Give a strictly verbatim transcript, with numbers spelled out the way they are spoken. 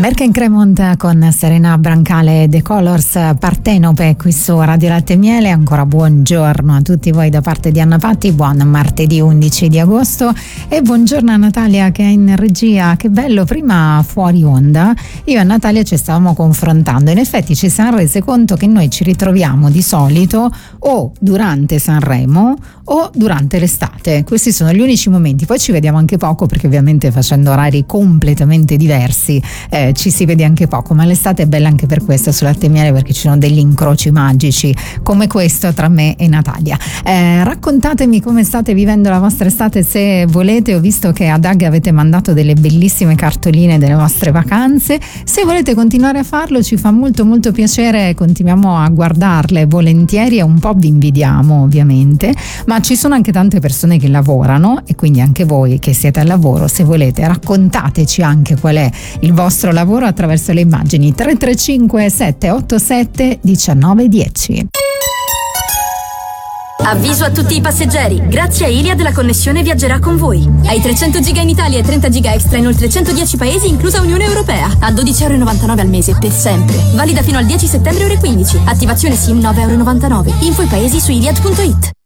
Berken Cremont con Serena Brancale, The Colors, Partenope qui su Radio Latte e Miele. Ancora buongiorno a tutti voi da parte di Anna Patti, buon martedì undici di agosto e buongiorno a Natalia che è in regia. Che bello, prima fuori onda io e Natalia ci stavamo confrontando, in effetti ci siamo rese conto che noi ci ritroviamo di solito o durante Sanremo o durante l'estate, questi sono gli unici momenti, poi ci vediamo anche poco perché ovviamente facendo orari completamente diversi eh, ci si vede anche poco, ma l'estate è bella anche per questo su Latte e Miele, perché ci sono degli incroci magici come questo tra me e Natalia. Eh, raccontatemi come state vivendo la vostra estate se volete, ho visto che ad Ag avete mandato delle bellissime cartoline delle vostre vacanze, se volete continuare a farlo ci fa molto molto piacere, continuiamo a guardarle volentieri e un po' vi invidiamo ovviamente, ma ci sono anche tante persone che lavorano e quindi anche voi che siete al lavoro, se volete raccontateci anche qual è il vostro lavoro attraverso le immagini. Tre tre cinque sette otto sette uno nove uno zero. Avviso a tutti i passeggeri, grazie a Iliad la connessione viaggerà con voi. Hai trecento giga in Italia e trenta giga extra in oltre centodieci paesi, inclusa Unione Europea, a dodici virgola novantanove euro al mese per sempre. Valida fino al dieci settembre ore quindici. Attivazione SIM nove virgola novantanove euro. Info i paesi su iliad punto it.